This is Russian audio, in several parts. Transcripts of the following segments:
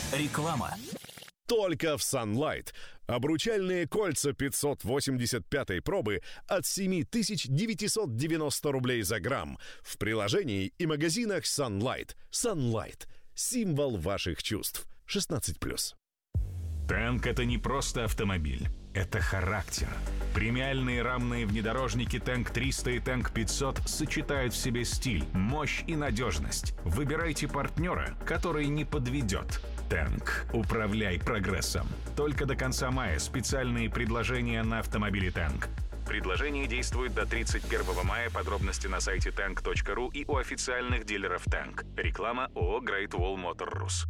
Реклама. Только в Sunlight. Обручальные кольца 585 пробы от 7990 рублей за грамм. В приложении и магазинах Sunlight. Sunlight. Символ ваших чувств. 16+. Танк — это не просто автомобиль, это характер. Премиальные рамные внедорожники Tank 300 и Tank 500 сочетают в себе стиль, мощь и надежность. Выбирайте партнера, который не подведет. Танк. Управляй прогрессом. Только до конца мая специальные предложения на автомобили Танк. Предложение действует до 31 мая. Подробности на сайте tank.ru и у официальных дилеров Танк. Реклама ООО Great Wall Motor Rus.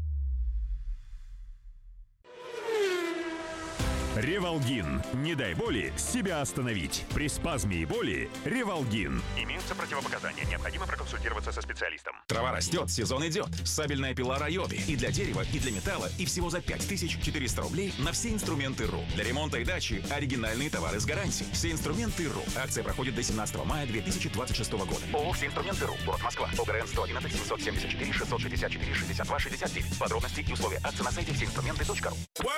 Ревалгин. Не дай боли себя остановить. При спазме и боли Ревалгин. Имеются противопоказания. Необходимо проконсультироваться со специалистом. Трава растет, сезон идет. Сабельная пила Райоби. И для дерева, и для металла. И всего за 5400 рублей на все инструменты РУ. Для ремонта и дачи оригинальные товары с гарантией. Все инструменты РУ. Акция проходит до 17 мая 2026 года. ООО «Все инструменты РУ». Город Москва. ОГРН 111 774 664 62 69. Подробности и условия акции на сайте всеинструменты.ру.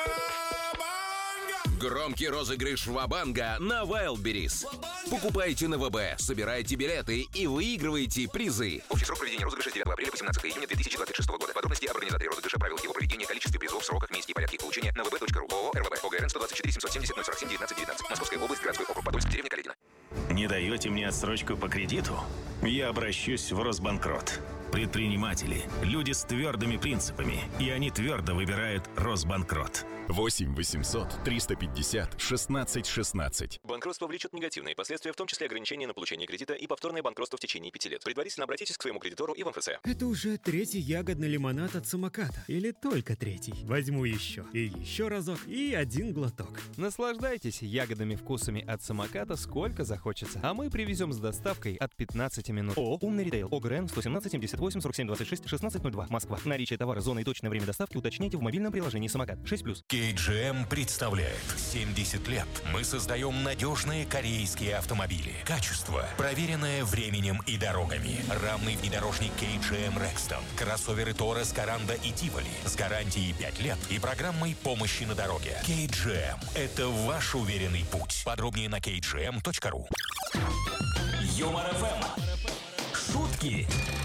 Громкий розыгрыш Ва-банга на Wildberries. Покупайте на ВБ, собирайте билеты и выигрывайте призы. Общий срок проведения розыгрыша с 9 апреля по 17 июня 2026 года. Подробности об организаторе розыгрыша, правилах его проведения, количестве призов, сроках, месте и порядке их получения на vb.ru. ООО «РВБ». ОГРН 124 770 047 19 19. Московская область, городской округ Подольск, деревня Каледино. Не даете мне отсрочку по кредиту? Я обращусь в Росбанкрот. Предприниматели – люди с твердыми принципами, и они твердо выбирают Росбанкрот. 8 800 350 16 16. Банкротство влечет негативные последствия, в том числе ограничения на получение кредита и повторное банкротство в течение 5 лет. Предварительно обратитесь к своему кредитору и в МФЦ. Это уже третий ягодный лимонад от самоката. Или только третий. Возьму еще. И еще разок. И один глоток. Наслаждайтесь ягодными вкусами от самоката сколько захочется. А мы привезем с доставкой от 15 минут. Умный ритейл. ОГРН 117 78 47 26 1602. Москва. Наличие товара, зона и точное время доставки уточняйте в мобильном приложении «Самокат». 6+. KGM представляет 70 лет. Мы создаем надежные корейские автомобили. Качество, проверенное временем и дорогами. Рамный внедорожник KGM Rexton. Кроссоверы Taurus, Коранда и Tivoli с гарантией 5 лет и программой помощи на дороге. KGM – это ваш уверенный путь. Подробнее на kgm.ru. Юмор ФМ. Шутки